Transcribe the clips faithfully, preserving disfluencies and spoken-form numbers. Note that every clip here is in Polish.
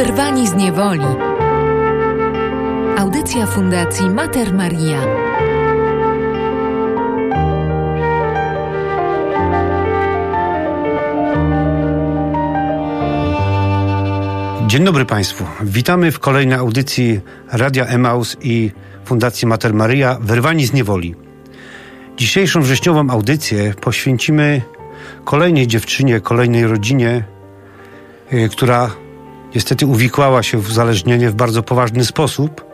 Wyrwani z niewoli. Audycja Fundacji Mater Maria. Dzień dobry Państwu. Witamy w kolejnej audycji Radia Emaus i Fundacji Mater Maria Wyrwani z niewoli. Dzisiejszą wrześniową audycję poświęcimy kolejnej dziewczynie, kolejnej rodzinie, yy, która niestety uwikłała się w uzależnienie w bardzo poważny sposób.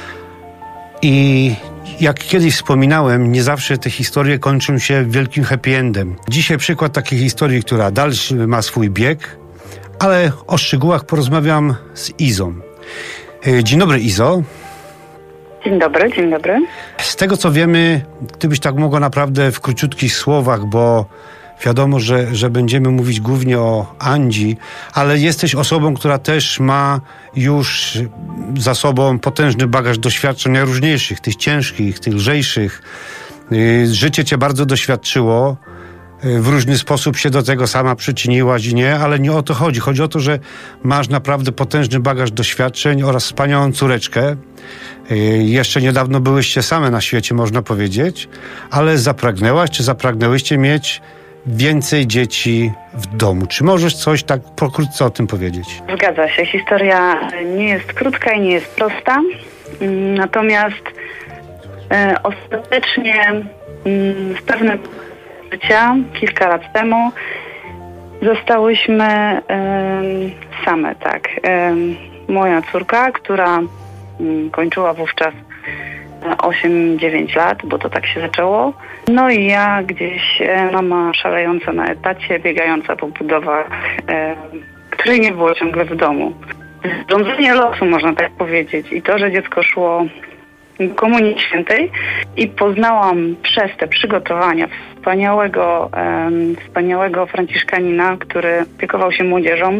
I jak kiedyś wspominałem, nie zawsze te historie kończą się wielkim happy endem. Dzisiaj przykład takiej historii, która dalszy ma swój bieg, ale o szczegółach porozmawiam z Izą. Dzień dobry, Izo. Dzień dobry, dzień dobry. Z tego, co wiemy, gdybyś tak mogła naprawdę w króciutkich słowach, bo wiadomo, że, że będziemy mówić głównie o Andzi, ale jesteś osobą, która też ma już za sobą potężny bagaż doświadczeń najróżniejszych, tych ciężkich, tych lżejszych. Życie cię bardzo doświadczyło. W różny sposób się do tego sama przyczyniłaś i nie, ale nie o to chodzi. Chodzi o to, że masz naprawdę potężny bagaż doświadczeń oraz wspaniałą córeczkę. Jeszcze niedawno byłyście same na świecie, można powiedzieć, ale zapragnęłaś, czy zapragnęłyście mieć więcej dzieci w domu. Czy możesz coś tak pokrótce o tym powiedzieć? Zgadza się. Historia nie jest krótka i nie jest prosta. Natomiast e, ostatecznie m, w pewnym życia, kilka lat temu, zostałyśmy e, same, tak. E, moja córka, która m, kończyła wówczas osiem dziewięć lat, bo to tak się zaczęło. No i ja gdzieś, e, mama szalejąca na etacie, biegająca po budowach, e, której nie było ciągle w domu. Zrządzenie losu, można tak powiedzieć. I to, że dziecko szło do Komunii Świętej i poznałam przez te przygotowania wspaniałego, e, wspaniałego franciszkanina, który opiekował się młodzieżą.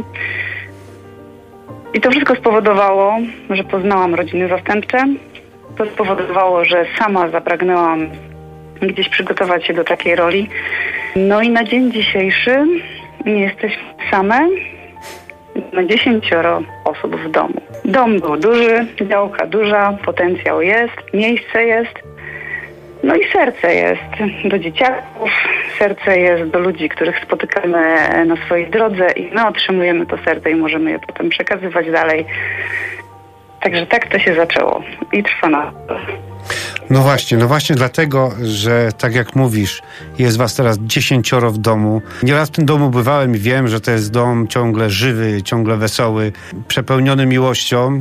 I to wszystko spowodowało, że poznałam rodziny zastępcze. To spowodowało, że sama zapragnęłam gdzieś przygotować się do takiej roli. No i na dzień dzisiejszy nie jesteśmy same. Na dziesięcioro osób w domu. Dom był duży, działka duża, potencjał jest, miejsce jest. No i serce jest do dzieciaków, serce jest do ludzi, których spotykamy na swojej drodze i my otrzymujemy to serce i możemy je potem przekazywać dalej. Także tak to się zaczęło i trwa na to. No właśnie, no właśnie dlatego, że tak jak mówisz, jest was teraz dziesięcioro w domu. Nieraz w tym domu bywałem i wiem, że to jest dom ciągle żywy, ciągle wesoły, przepełniony miłością.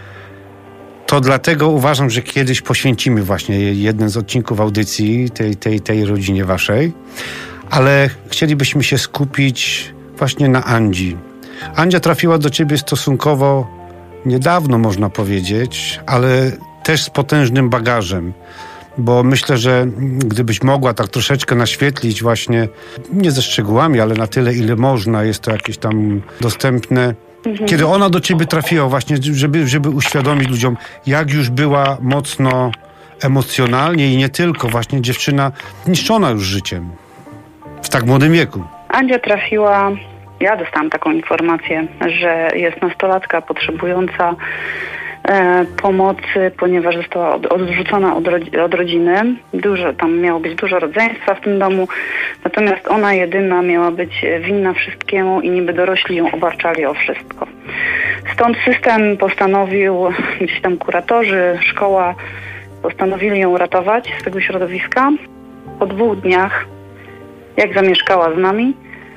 To dlatego uważam, że kiedyś poświęcimy właśnie jeden z odcinków audycji tej, tej, tej rodzinie waszej. Ale chcielibyśmy się skupić właśnie na Andzi. Andzia trafiła do ciebie stosunkowo niedawno, można powiedzieć, ale też z potężnym bagażem, bo myślę, że gdybyś mogła tak troszeczkę naświetlić właśnie, nie ze szczegółami, ale na tyle, ile można, jest to jakieś tam dostępne. Mhm. Kiedy ona do ciebie trafiła właśnie, żeby, żeby uświadomić ludziom, jak już była mocno emocjonalnie i nie tylko, właśnie dziewczyna niszczona już życiem w tak młodym wieku. Andzia trafiła... Ja dostałam taką informację, że jest nastolatka potrzebująca e, pomocy, ponieważ została od, odrzucona od, rodzi- od rodziny. Dużo, tam miało być dużo rodzeństwa w tym domu, natomiast ona jedyna miała być winna wszystkiemu i niby dorośli ją obarczali o wszystko. Stąd system postanowił, gdzieś tam kuratorzy, szkoła postanowili ją ratować z tego środowiska. Po dwóch dniach, jak zamieszkała z nami,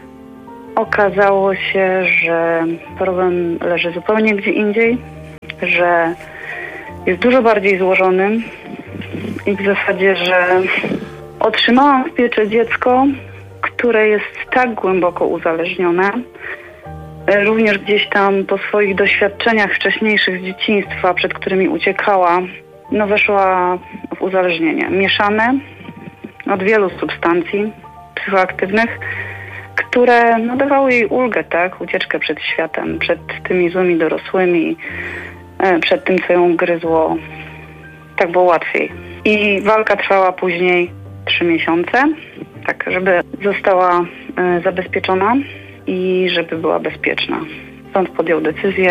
okazało się, że problem leży zupełnie gdzie indziej, że jest dużo bardziej złożony i w zasadzie, że otrzymałam w pieczy dziecko, które jest tak głęboko uzależnione, również gdzieś tam po swoich doświadczeniach wcześniejszych z dzieciństwa, przed którymi uciekała, no weszła w uzależnienie. Mieszane od wielu substancji psychoaktywnych, które no, dawały jej ulgę, tak? Ucieczkę przed światem, przed tymi złymi dorosłymi, e, przed tym, co ją gryzło. Tak było łatwiej. I walka trwała później trzy miesiące, tak, żeby została e, zabezpieczona i żeby była bezpieczna. Sąd podjął decyzję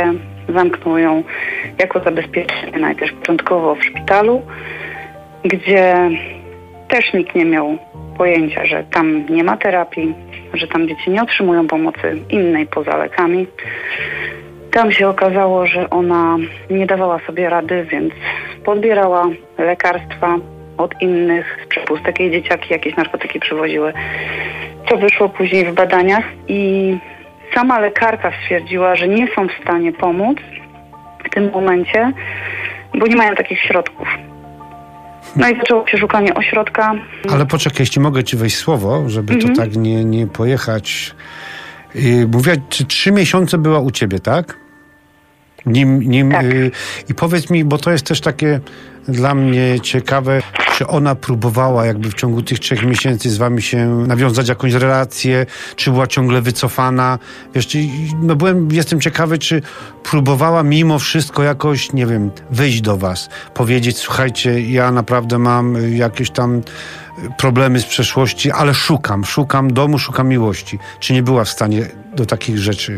Zamknął ją jako zabezpieczenie najpierw początkowo w szpitalu, gdzie też nikt nie miał pojęcia, że tam nie ma terapii, że tam dzieci nie otrzymują pomocy innej poza lekami. Tam się okazało, że ona nie dawała sobie rady, więc podbierała lekarstwa od innych, z przepustek jej dzieciaki jakieś narkotyki przywoziły, co wyszło później w badaniach i sama lekarka stwierdziła, że nie są w stanie pomóc w tym momencie, bo nie mają takich środków. No i zaczęło się szukanie ośrodka. Ale poczekaj, jeśli mogę ci wejść słowo, żeby mhm. to tak nie, nie pojechać. Yy, mówiła, czy trzy miesiące była u ciebie, tak? Nim, nim, tak. Yy, I powiedz mi, bo to jest też takie dla mnie ciekawe, czy ona próbowała jakby w ciągu tych trzech miesięcy z wami się nawiązać jakąś relację, czy była ciągle wycofana. Wiesz, czy, no byłem, jestem ciekawy, czy próbowała mimo wszystko jakoś, nie wiem, wyjść do was, powiedzieć, słuchajcie, ja naprawdę mam jakieś tam problemy z przeszłości, ale szukam, szukam domu, szukam miłości. Czy nie była w stanie do takich rzeczy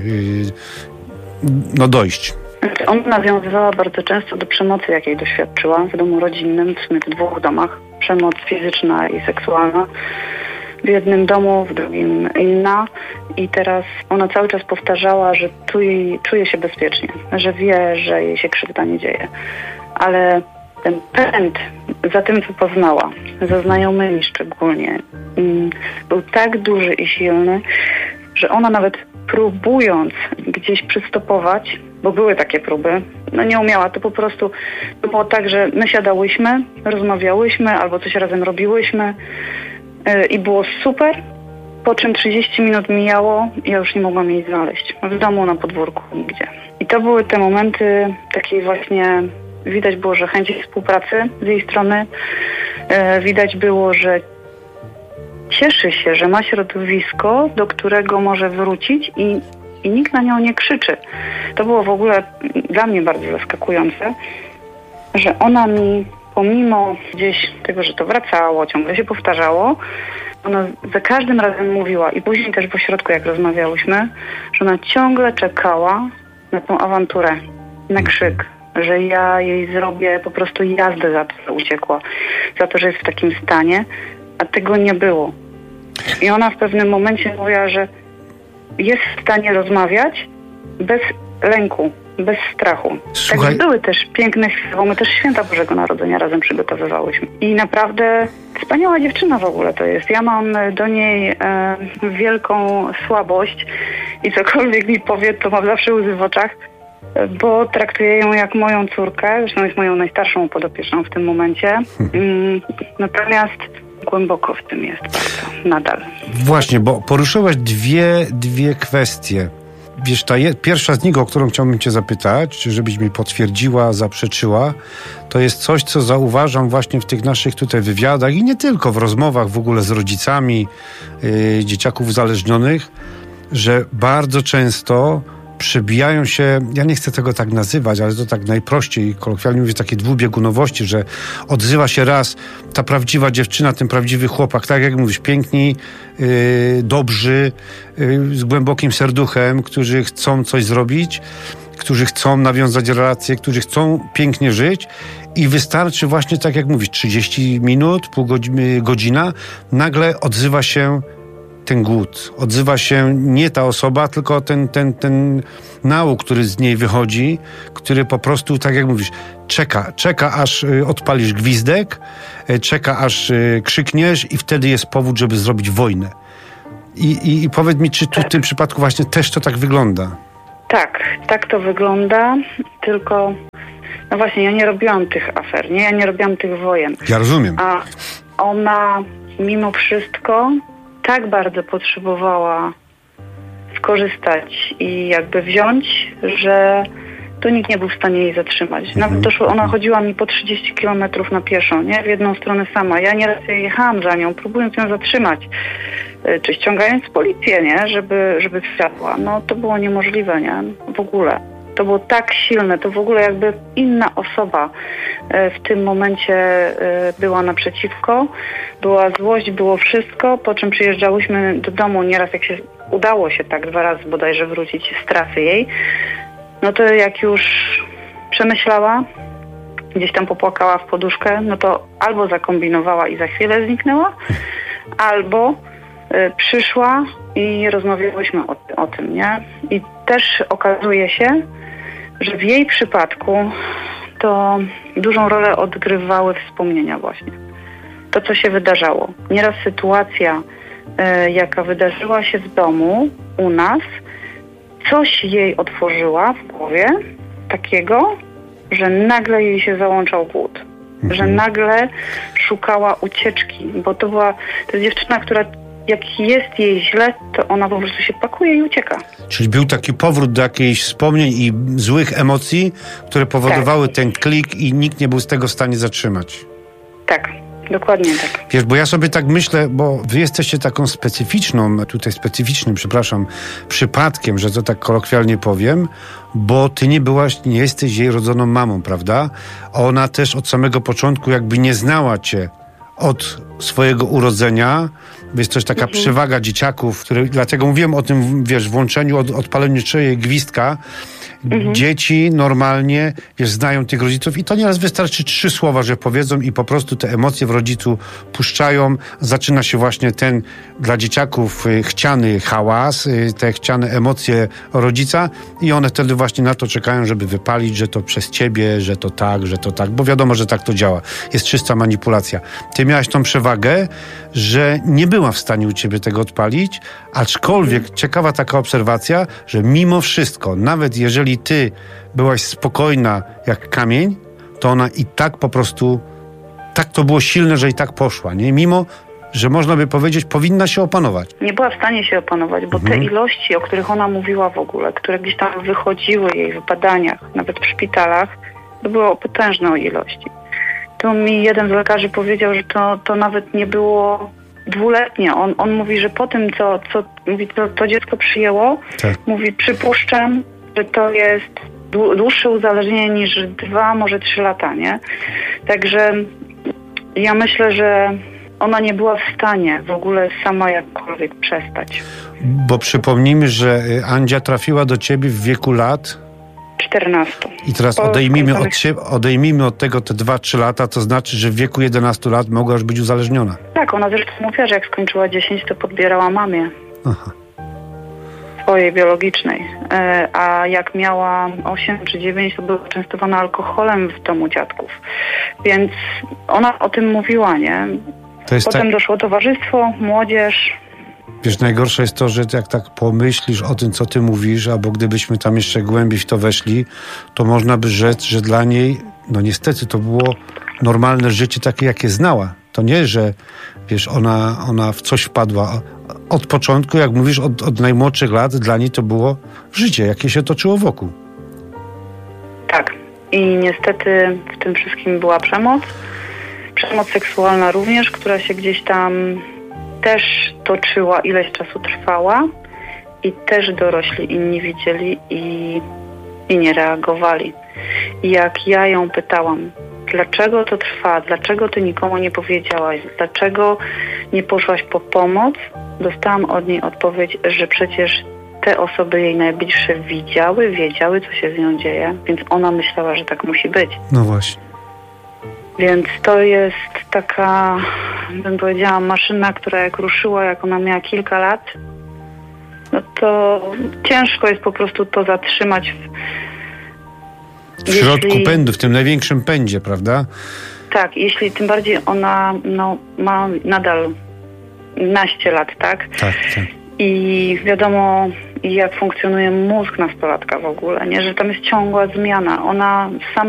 yy, no dojść? Ona nawiązywała bardzo często do przemocy, jakiej doświadczyła w domu rodzinnym, w sumie w dwóch domach. Przemoc fizyczna i seksualna. W jednym domu, w drugim inna. I teraz ona cały czas powtarzała, że tu jej, czuje się bezpiecznie, że wie, że jej się krzywda nie dzieje. Ale ten pęd za tym, co poznała, za znajomymi szczególnie, był tak duży i silny, że ona nawet próbując gdzieś przystopować, bo były takie próby, no nie umiała, to po prostu to było tak, że my siadałyśmy, rozmawiałyśmy albo coś razem robiłyśmy yy, i było super, po czym trzydzieści minut mijało i ja już nie mogłam jej znaleźć. W domu, na podwórku, nigdzie. I to były te momenty takiej właśnie, widać było, że chęci współpracy z jej strony, yy, widać było, że cieszy się, że ma środowisko, do którego może wrócić i, i nikt na nią nie krzyczy. To było w ogóle dla mnie bardzo zaskakujące, że ona mi pomimo gdzieś tego, że to wracało, ciągle się powtarzało, ona za każdym razem mówiła i później też w ośrodku, jak rozmawiałyśmy, że ona ciągle czekała na tą awanturę, na krzyk, że ja jej zrobię po prostu jazdę za to, że uciekła, za to, że jest w takim stanie, a tego nie było. I ona w pewnym momencie mówiła, że jest w stanie rozmawiać bez lęku, bez strachu. Słuchaj. Także były też piękne chwile, bo my też święta Bożego Narodzenia razem przygotowywałyśmy. I naprawdę wspaniała dziewczyna w ogóle to jest. Ja mam do niej e, wielką słabość i cokolwiek mi powie, to mam zawsze łzy w oczach, bo traktuję ją jak moją córkę, zresztą jest moją najstarszą podopieczną w tym momencie. Mm, natomiast głęboko w tym jest bardzo, nadal. Właśnie, bo poruszyłeś dwie, dwie kwestie. Wiesz, ta je, pierwsza z nich, o którą chciałbym cię zapytać, żebyś mi potwierdziła, zaprzeczyła, to jest coś, co zauważam właśnie w tych naszych tutaj wywiadach i nie tylko, w rozmowach w ogóle z rodzicami yy, dzieciaków uzależnionych, że bardzo często przebijają się, ja nie chcę tego tak nazywać, ale to tak najprościej, kolokwialnie mówię, takie dwubiegunowości, że odzywa się raz ta prawdziwa dziewczyna, ten prawdziwy chłopak, tak jak mówisz, piękni, yy, dobrzy, yy, z głębokim serduchem, którzy chcą coś zrobić, którzy chcą nawiązać relacje, którzy chcą pięknie żyć i wystarczy właśnie, tak jak mówisz, trzydzieści minut, pół godziny, godzina, nagle odzywa się ten głód. Odzywa się nie ta osoba, tylko ten, ten, ten nauk, który z niej wychodzi, który po prostu, tak jak mówisz, czeka. Czeka, aż odpalisz gwizdek, czeka, aż krzykniesz i wtedy jest powód, żeby zrobić wojnę. I, i, i powiedz mi, czy tu w tym przypadku właśnie też to tak wygląda? Tak, tak to wygląda, tylko no właśnie, ja nie robiłam tych afer, nie? Ja nie robiłam tych wojen. Ja rozumiem. A ona mimo wszystko tak bardzo potrzebowała skorzystać i jakby wziąć, że to nikt nie był w stanie jej zatrzymać. Mhm. Nawet doszło, ona chodziła mi po trzydzieści kilometrów na pieszo, nie? W jedną stronę sama. Ja nieraz jechałam za nią, próbując ją zatrzymać. Czy ściągając policję, nie? Żeby, żeby wsiadła. No to było niemożliwe, nie? W ogóle. To było tak silne, to w ogóle jakby inna osoba w tym momencie była naprzeciwko. Była złość, było wszystko, po czym przyjeżdżałyśmy do domu nieraz, jak się udało się tak dwa razy bodajże wrócić z trasy jej, no to jak już przemyślała, gdzieś tam popłakała w poduszkę, no to albo zakombinowała i za chwilę zniknęła, albo y, przyszła i rozmawiałyśmy o, o tym, nie? I też okazuje się, że w jej przypadku to dużą rolę odgrywały wspomnienia właśnie. To, co się wydarzało. Nieraz sytuacja, y, jaka wydarzyła się w domu u nas, coś jej otworzyła w głowie takiego, że nagle jej się załączał głód. Mhm. Że nagle szukała ucieczki, bo to była to jest dziewczyna, która jak jest jej źle, to ona po prostu się pakuje i ucieka. Czyli był taki powrót do jakichś wspomnień i złych emocji, które powodowały tak. ten klik i nikt nie był z tego w stanie zatrzymać. Tak. Dokładnie tak. Wiesz, bo ja sobie tak myślę, bo wy jesteście taką specyficzną, tutaj specyficznym, przepraszam, przypadkiem, że to tak kolokwialnie powiem, bo ty nie byłaś, nie jesteś jej rodzoną mamą, prawda? Ona też od samego początku jakby nie znała cię od swojego urodzenia. Jest też taka mhm. przewaga dzieciaków, które, dlatego mówiłem o tym, wiesz, włączeniu od, odpaleniu czyjej gwizdka. Mhm. Dzieci normalnie, wiesz, znają tych rodziców i to nieraz wystarczy trzy słowa, że powiedzą i po prostu te emocje w rodzicu puszczają. Zaczyna się właśnie ten dla dzieciaków y, chciany hałas, y, te chciane emocje rodzica i one wtedy właśnie na to czekają, żeby wypalić, że to przez ciebie, że to tak, że to tak, bo wiadomo, że tak to działa. Jest czysta manipulacja. Ty miałaś tą przewagę, że nie była w stanie u ciebie tego odpalić, aczkolwiek mhm. ciekawa taka obserwacja, że mimo wszystko, nawet jeżeli ty byłaś spokojna jak kamień, to ona i tak po prostu, tak to było silne, że i tak poszła, nie? Mimo, że można by powiedzieć, powinna się opanować. Nie była w stanie się opanować, bo mhm. te ilości, o których ona mówiła w ogóle, które gdzieś tam wychodziły jej w badaniach, nawet w szpitalach, to było potężne ilości. To mi jeden z lekarzy powiedział, że to, to nawet nie było dwuletnie. On, on mówi, że po tym, co, co mówi, to, to dziecko przyjęło, tak. mówi, przypuszczam, że to jest dłuższe uzależnienie niż dwa, może trzy lata, nie? Także ja myślę, że ona nie była w stanie w ogóle sama jakkolwiek przestać. Bo przypomnijmy, że Andzia trafiła do ciebie w wieku lat czternastu. I teraz odejmijmy od, siebie, odejmijmy od tego te dwa trzy lata, to znaczy, że w wieku jedenastu lat mogła już być uzależniona. Tak, ona zresztą mówiła, że jak skończyła dziesięć, to podbierała mamie. Aha. Swojej biologicznej. E, a jak miała osiem czy dziewięć, to była częstowana alkoholem w domu dziadków. Więc ona o tym mówiła, nie? To jest Potem tak... doszło towarzystwo, młodzież. Wiesz, najgorsze jest to, że jak tak pomyślisz o tym, co ty mówisz, albo gdybyśmy tam jeszcze głębiej w to weszli, to można by rzec, że dla niej, no niestety, to było normalne życie takie, jakie znała. To nie, że wiesz, ona, ona w coś wpadła. Od początku, jak mówisz, od, od najmłodszych lat, dla niej to było życie, jakie się toczyło wokół. Tak. I niestety w tym wszystkim była przemoc. Przemoc seksualna również, która się gdzieś tam też toczyła, ileś czasu trwała i też dorośli inni widzieli i, i nie reagowali. I jak ja ją pytałam, dlaczego to trwa, dlaczego ty nikomu nie powiedziałaś, dlaczego nie poszłaś po pomoc, dostałam od niej odpowiedź, że przecież te osoby jej najbliższe widziały, wiedziały, co się z nią dzieje, więc ona myślała, że tak musi być. No właśnie. Więc to jest taka, bym powiedziała, maszyna, która jak ruszyła, jak ona miała kilka lat, no to ciężko jest po prostu to zatrzymać. W, w środku jeśli, pędu, w tym największym pędzie, prawda? Tak, jeśli tym bardziej ona no, ma nadal naście lat, tak? Tak, tak. I wiadomo, jak funkcjonuje mózg nastolatka w ogóle, nie? Że tam jest ciągła zmiana. Ona sama